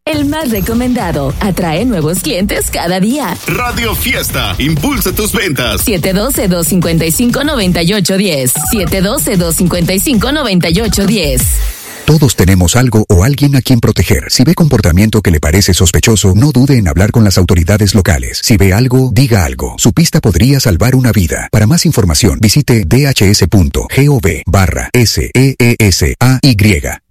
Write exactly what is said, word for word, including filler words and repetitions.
El más recomendado. Atrae nuevos clientes cada día. Radio Fiesta. Impulsa tus ventas. siete uno dos, dos cinco cinco, nueve ocho uno cero. siete uno dos, dos cinco cinco, nueve ocho uno cero. Todos tenemos algo o alguien a quien proteger. Si ve comportamiento que le parece sospechoso, no dude en hablar con las autoridades locales. Si ve algo, diga algo. Su pista podría salvar una vida. Para más información, visite dhs punto gov barra S E E S A Y.